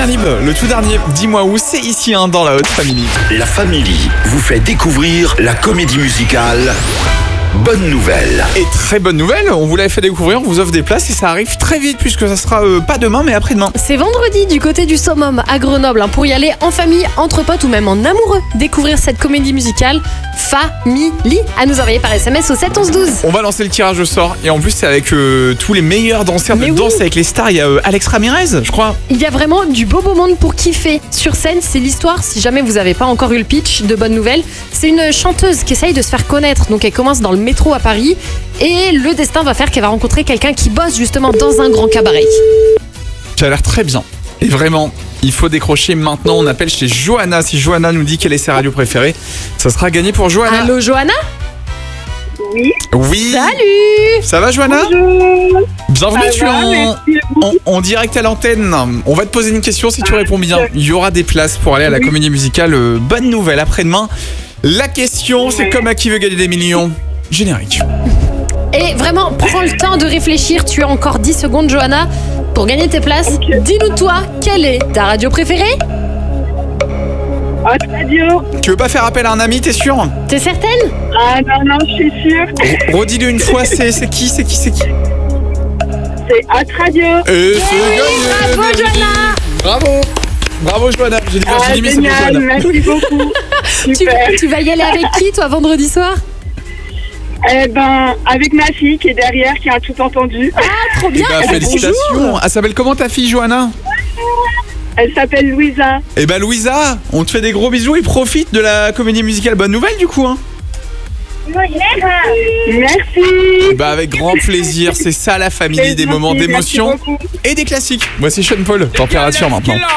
Lib, le tout dernier. Dis-moi où, c'est ici dans la Haute Family. La Family vous fait découvrir la comédie musicale Bonne Nouvelle. Et très bonne nouvelle, on vous l'avait fait découvrir, on vous offre des places et ça arrive très vite puisque ça sera pas demain mais après-demain. C'est vendredi du côté du Summum à Grenoble pour y aller en famille, entre potes ou même en amoureux. Découvrir cette comédie musicale Family à nous envoyer par SMS au 7 11 12. On va lancer le tirage au sort et en plus c'est avec tous les meilleurs danseurs de danse avec les stars. Il y a Alex Ramirez, je crois. Il y a vraiment du beau monde pour kiffer. Sur scène, c'est l'histoire, si jamais vous n'avez pas encore eu le pitch de Bonne Nouvelle, c'est une chanteuse qui essaye de se faire connaître. Donc elle commence dans le métro à Paris et le destin va faire qu'elle va rencontrer quelqu'un qui bosse justement dans un grand cabaret. Ça a l'air très bien. Et vraiment, il faut décrocher maintenant. On appelle chez Johanna. Si Johanna nous dit quelle est sa radio préférée, ça sera gagné pour Johanna. Allô Johanna ? Oui. Salut. Ça va Johanna ? Bonjour. Bienvenue, tu es merci. en direct à l'antenne. On va te poser une question si tu réponds bien. Il y aura des places pour aller à la comédie musicale Bonne Nouvelle après-demain. La question, c'est comme à qui veut gagner des millions. Générique. Et vraiment, prends le temps de réfléchir. Tu as encore 10 secondes, Johanna, pour gagner tes places. Ok. Dis-nous, toi, quelle est ta radio préférée ? Radio. Tu veux pas faire appel à un ami, t'es sûr ? T'es certaine ? Ah non, je suis sûre. Redis-le une fois, c'est qui ? C'est Hot Radio. Et c'est gagné. Bravo, Johanna. Bravo Johanna. J'ai dit Virginie, mais c'est pour Génial, Johanna. merci beaucoup. Super. Tu vas y aller avec qui, toi, vendredi soir ? Eh ben, avec ma fille qui est derrière, qui a tout entendu. Ah, trop bien. Félicitations. Bonjour. Elle s'appelle comment ta fille Johanna ? Elle s'appelle Louisa. Eh ben Louisa, on te fait des gros bisous et profite de la comédie musicale Bonne Nouvelle du coup. Merci. Bah avec grand plaisir, c'est ça la famille, C'est des gentil, moments merci d'émotion beaucoup. et des classiques. Moi c'est Sean Paul, température maintenant.